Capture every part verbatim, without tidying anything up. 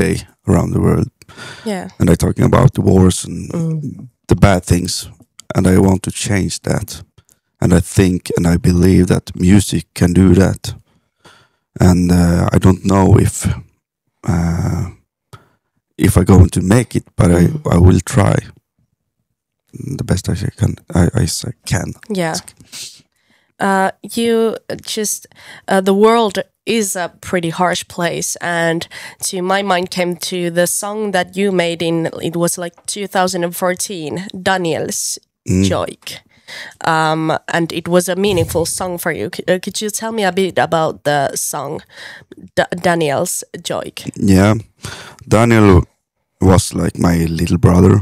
day around the world. Yeah. And they're talking about the wars and Mm. the bad things. And I want to change that. And I think and I believe that music can do that. And uh, I don't know if uh, if I'm going to make it, but Mm. I, I will try the best I can. I, I can. Yeah. Uh, you just uh, the world is a pretty harsh place, and to my mind came to the song that you made in it was like two thousand fourteen, Daniel's Mm. Joik. Um, and it was a meaningful song for you. C- uh, could you tell me a bit about the song, D- Daniel's Joik? Yeah, Daniel was like my little brother.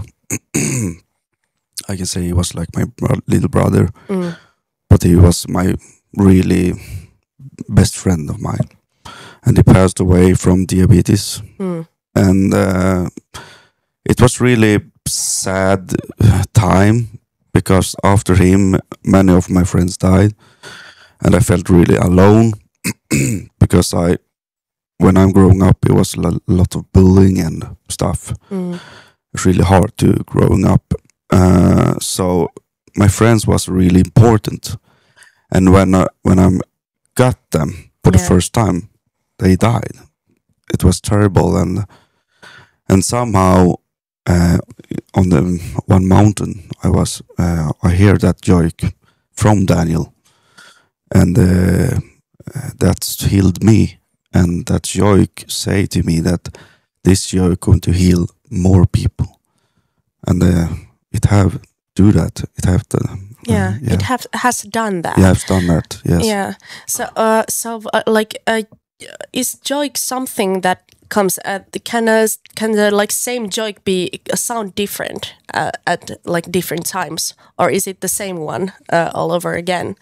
I can say he was like my bro- little brother, Mm. but he was my really best friend of mine. And he passed away from diabetes. Mm. And uh, it was really sad uh, time because after him, many of my friends died. And I felt really alone because I, when I'm growing up, it was a lo- lot of bullying and stuff. Mm. It's really hard to growing up. Uh, so my friends was really important, and when I, when I got them for the Yeah. first time, they died. It was terrible, and and somehow uh, on the one mountain I was uh, I hear that joy from Daniel, and uh, uh, that's healed me, and that joy say to me that this joy going to heal more people, and uh, it have do that. It have to. Yeah, uh, yeah. it have has done that. Yeah, I've done that. Yes. Yeah. So, uh, so uh, like, uh, is joy something that comes at the can uh, can the like same joy be uh, sound different uh, at like different times, or is it the same one uh, all over again?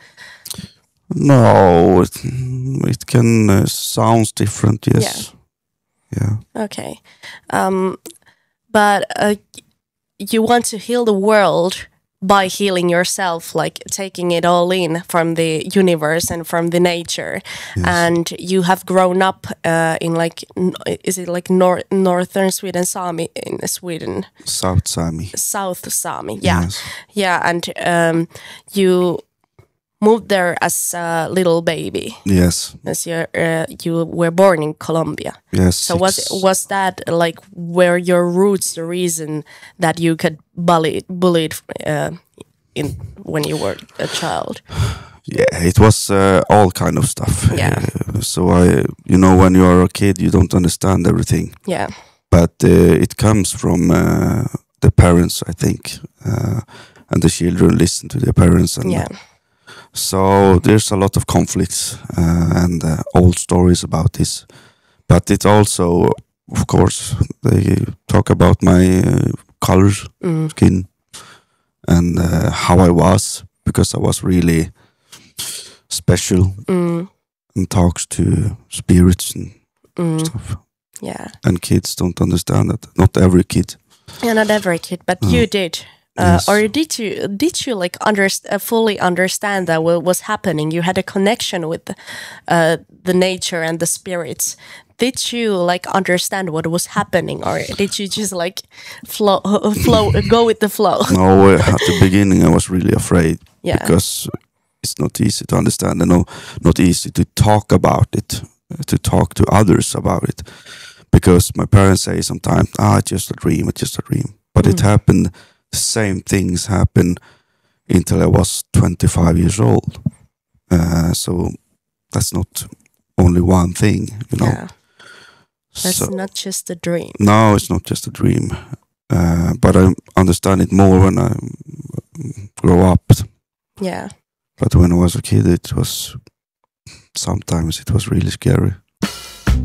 No, it, it can uh, sounds different. Yes. Yeah. Okay. Um, but uh, you want to heal the world by healing yourself, like taking it all in from the universe and from the nature. Yes. And you have grown up uh, in like, n- is it like nor- northern Sweden, Sami in Sweden, South Sami. South Sami? Yeah, Yes. yeah. And um, you moved there as a little baby, Yes. as you uh, you were born in Colombia. Yes. So was six- was that like where your roots the reason that you could bully bullied uh, in when you were a child? Yeah, it was uh, all kind of stuff. Yeah. Uh, so I, you know, when you are a kid, you don't understand everything, Yeah, but uh, it comes from uh, the parents, I think, uh, and the children listen to their parents, and yeah, so there's a lot of conflicts uh, and uh, old stories about this. But it also, of course, they talk about my uh, color, mm, skin, and uh, how I was, because I was really special mm, and talks to spirits and mm, stuff. yeah. And kids don't understand that. Not every kid. Yeah, not every kid, but Oh. you did. Uh, Yes. Or did you did you like underst- uh, fully understand that what was happening? You had a connection with uh, the nature and the spirits. Did you like understand what was happening, or did you just like flow, flow, go with the flow? No, uh, at the beginning I was really afraid Yeah, because it's not easy to understand and no, not easy to talk about it, uh, to talk to others about it. Because my parents say sometimes, ah, it's just a dream, it's just a dream. But it Mm. happened, the same things happened until I was twenty-five years old. Uh, so that's not only one thing, you know. yeah. That's So, not just a dream. no, it's not just a dream. Uh, but I understand it more when I grow up. Yeah, But when I was a kid, it was sometimes it was really scary.